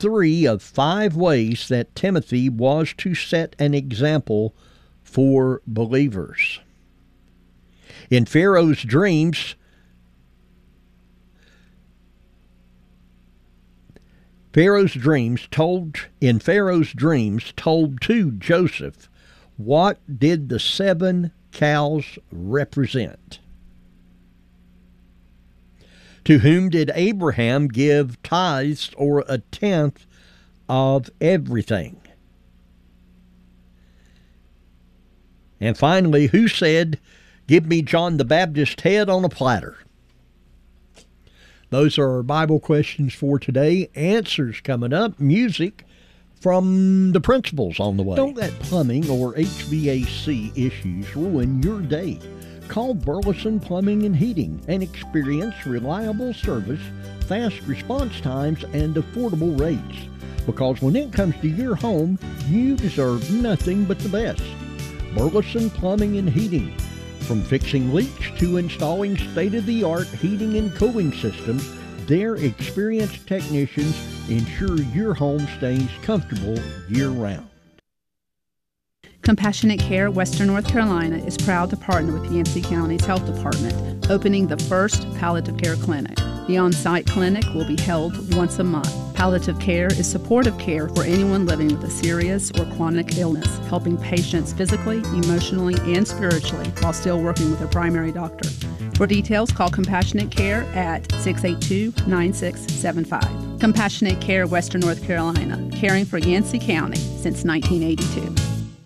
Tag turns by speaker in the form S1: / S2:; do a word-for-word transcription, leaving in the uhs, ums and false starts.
S1: three of five ways that Timothy was to set an example for believers. In Pharaoh's dreams, Pharaoh's dreams told in Pharaoh's dreams told to Joseph, what did the seven cows represent? To whom did Abraham give tithes or a tenth of everything? And finally, who said, give me John the Baptist's head on a platter? Those are our Bible questions for today. Answers coming up. Music from the principals on the way. Don't let plumbing or H V A C issues ruin your day. Call Burleson Plumbing and Heating and experience reliable service, fast response times, and affordable rates. Because when it comes to your home, you deserve nothing but the best. Burleson Plumbing and Heating. From fixing leaks to installing state-of-the-art heating and cooling systems, their experienced technicians ensure your home stays comfortable year-round.
S2: Compassionate Care Western North Carolina is proud to partner with Yancey County's Health Department, opening the first palliative care clinic. The on-site clinic will be held once a month. Palliative care is supportive care for anyone living with a serious or chronic illness, helping patients physically, emotionally, and spiritually while still working with a primary doctor. For details, call Compassionate Care at six eight two, nine six seven five. Compassionate Care Western North Carolina, caring for Yancey County since nineteen eighty-two.